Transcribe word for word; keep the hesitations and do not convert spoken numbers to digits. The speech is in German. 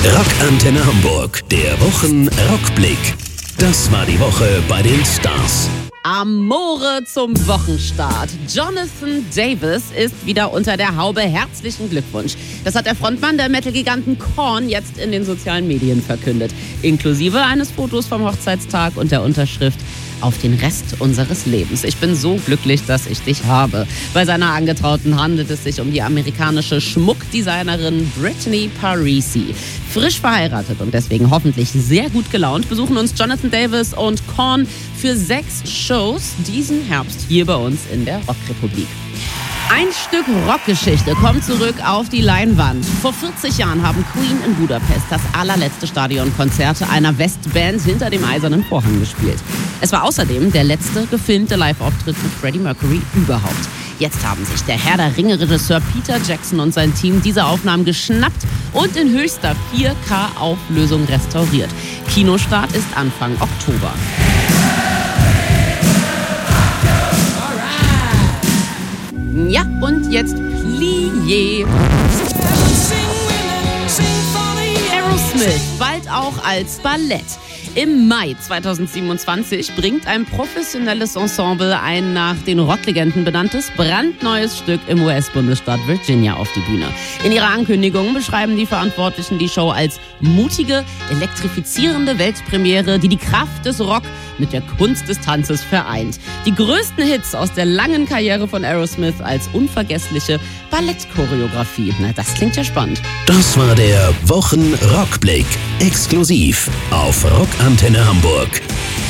Rockantenne Hamburg, der Wochen-Rockblick. Das war die Woche bei den Stars. Amore zum Wochenstart. Jonathan Davis ist wieder unter der Haube. Herzlichen Glückwunsch. Das hat der Frontmann der Metal-Giganten Korn jetzt in den sozialen Medien verkündet. Inklusive eines Fotos vom Hochzeitstag und der Unterschrift: auf den Rest unseres Lebens. Ich bin so glücklich, dass ich dich habe. Bei seiner Angetrauten handelt es sich um die amerikanische Schmuckdesignerin Brittany Parisi. Frisch verheiratet und deswegen hoffentlich sehr gut gelaunt besuchen uns Jonathan Davis und Korn für sechs Shows diesen Herbst hier bei uns in der Rockrepublik. Ein Stück Rockgeschichte kommt zurück auf die Leinwand. Vor vierzig Jahren haben Queen in Budapest das allerletzte Stadionkonzert einer Westband hinter dem Eisernen Vorhang gespielt. Es war außerdem der letzte gefilmte Live-Auftritt mit Freddie Mercury überhaupt. Jetzt haben sich der Herr der Ringe-Regisseur Peter Jackson und sein Team diese Aufnahmen geschnappt und in höchster vier K-Auflösung restauriert. Kinostart ist Anfang Oktober. Ja, und jetzt Plié. Aerosmith, bald auch als Ballett. Im Mai zweitausendsiebenundzwanzig bringt ein professionelles Ensemble ein nach den Rocklegenden benanntes brandneues Stück im U S-Bundesstaat Virginia auf die Bühne. In ihrer Ankündigung beschreiben die Verantwortlichen die Show als mutige, elektrifizierende Weltpremiere, die die Kraft des Rock mit der Kunst des Tanzes vereint. Die größten Hits aus der langen Karriere von Aerosmith als unvergessliche Ballettchoreografie. Na, das klingt ja spannend. Das war der Wochen-Rockblick. Exklusiv auf Rockantenne Hamburg.